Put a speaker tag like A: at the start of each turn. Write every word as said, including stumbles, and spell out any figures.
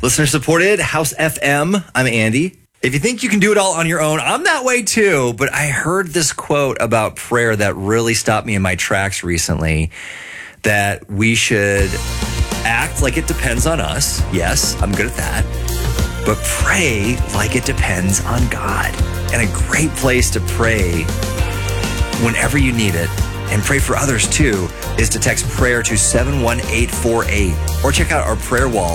A: Listener supported, House F M. I'm Andy. If you think you can do it all on your own, I'm that way too. But I heard this quote about prayer that really stopped me in my tracks recently, that we should act like it depends on us. Yes, I'm good at that. But pray like it depends on God. And a great place to pray whenever you need it, and pray for others too, is to text prayer to seven one eight four eight or check out our prayer wall